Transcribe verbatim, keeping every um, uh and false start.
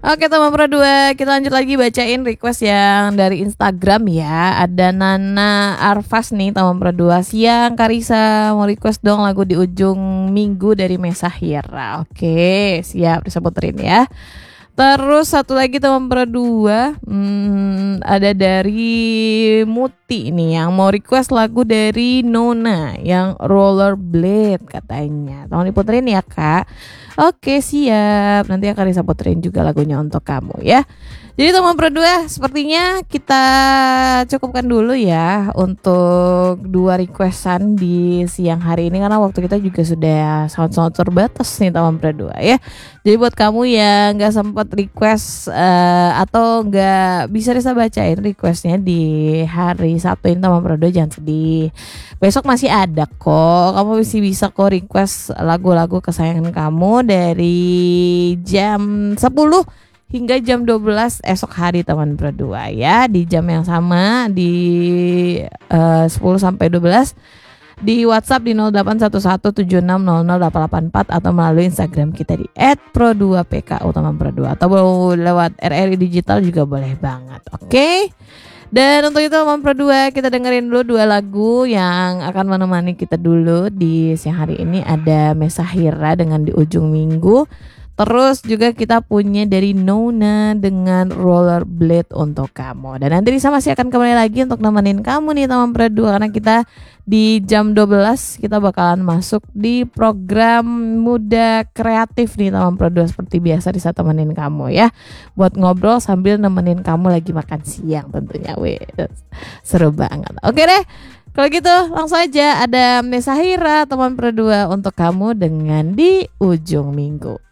Oke teman Pro dua, kita lanjut lagi bacain request yang dari Instagram ya. Ada Nana Arfas nih teman Pro dua. Siang Karisa, mau request dong lagu Di Ujung Minggu dari Mesa Hira. Oke, siap bisa puterin ya. Terus satu lagi teman Pro dua, hmm, ada dari Muti nih yang mau request lagu dari Nona yang Rollerblade katanya. Tolong diputerin ya kak. Oke siap, nanti akan bisa puterin juga lagunya untuk kamu ya. Jadi teman Pro dua, sepertinya kita cukupkan dulu ya untuk dua requestan di siang hari ini karena waktu kita juga sudah sangat-sangat terbatas nih teman Pro dua ya. Jadi buat kamu yang nggak sempat request uh, atau nggak bisa bisa bacain requestnya di hari Sabtu ini teman Pro dua, jangan sedih. Besok masih ada kok, kamu masih bisa kok request lagu-lagu kesayangan kamu dari jam sepuluh hingga jam dua belas esok hari teman Pro dua ya, di jam yang sama di uh, sepuluh sampai dua belas di WhatsApp di nol delapan satu satu tujuh enam nol nol delapan delapan empat atau melalui Instagram kita di et pro dua p k u teman Pro dua atau lewat R R I Digital juga boleh banget. Oke. Okay? Dan untuk itu teman Pro dua, kita dengerin dulu dua lagu yang akan menemani kita dulu di siang hari ini. Ada Mesa Hira dengan Di Ujung Minggu. Terus juga kita punya dari Nona dengan Rollerblade untuk kamu. Dan nanti Risa masih akan kembali lagi untuk nemenin kamu nih teman Pro dua, karena kita di jam dua belas kita bakalan masuk di program Muda Kreatif nih teman Pro dua, seperti biasa Risa temenin kamu ya, buat ngobrol sambil nemenin kamu lagi makan siang tentunya. Wih, seru banget. Oke deh. Kalau gitu langsung aja ada Mesa Hira teman Pro dua untuk kamu dengan Di Ujung Minggu.